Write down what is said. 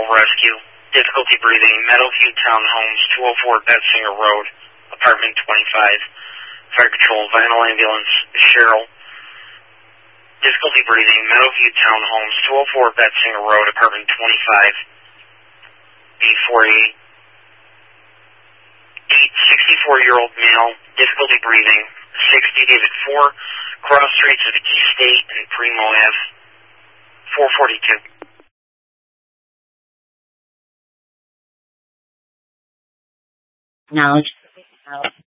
Rescue. Difficulty breathing. Meadowview Townhomes, 204 Betzinger Road, apartment 25. Fire Control, Vinyl Ambulance, Cheryl. Difficulty breathing. Meadowview Townhomes, 204 Betzinger Road, apartment 25. B48. 64-year-old male, difficulty breathing. 60 David 4, cross streets of East State and Primo Ave. 442. Knowledge.